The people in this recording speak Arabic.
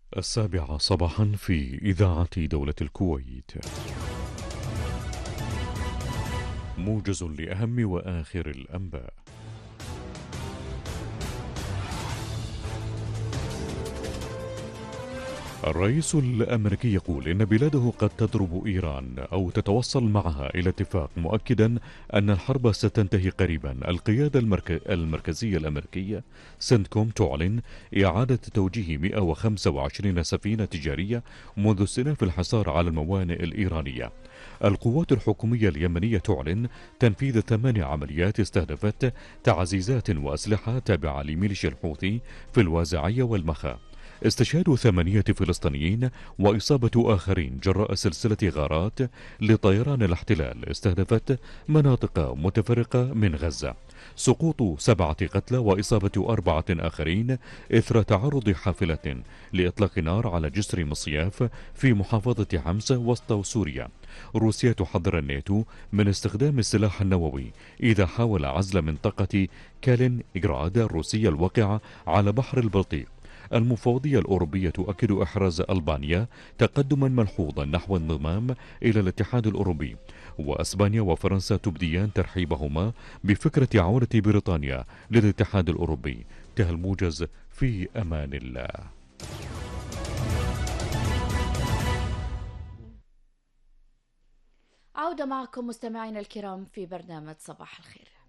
السابعة صباحا في إذاعة دولة الكويت. موجز لأهم وآخر الأنباء. الرئيس الأمريكي يقول إن بلاده قد تضرب إيران أو تتوصل معها إلى اتفاق، مؤكدا أن الحرب ستنتهي قريبا. القيادة المركزية الأمريكية سنتكوم تعلن إعادة توجيه 125 سفينة تجارية منذ استئناف الحصار على الموانئ الإيرانية. القوات الحكومية اليمنية تعلن تنفيذ 8 عمليات استهدفت تعزيزات وأسلحة تابعة لميليشيا الحوثي في الوازعية والمخا. استشهاد 8 فلسطينيين وإصابة آخرين جراء سلسلة غارات لطيران الاحتلال استهدفت مناطق متفرقة من غزة. سقوط 7 قتلى وإصابة 4 آخرين إثر تعرض حافلة لإطلاق نار على جسر مصياف في محافظة حمص وسط سوريا. روسيا تحذر الناتو من استخدام السلاح النووي إذا حاول عزل منطقة كالينغراد الروسية الواقعة على بحر البلطيق. المفوضية الأوروبية تؤكد إحراز ألبانيا تقدما ملحوظا نحو الانضمام إلى الاتحاد الأوروبي. وأسبانيا وفرنسا تبديان ترحيبهما بفكرة عودة بريطانيا للاتحاد الأوروبي. انتهى الموجز، في أمان الله. عودة معكم مستمعينا الكرام في برنامج صباح الخير.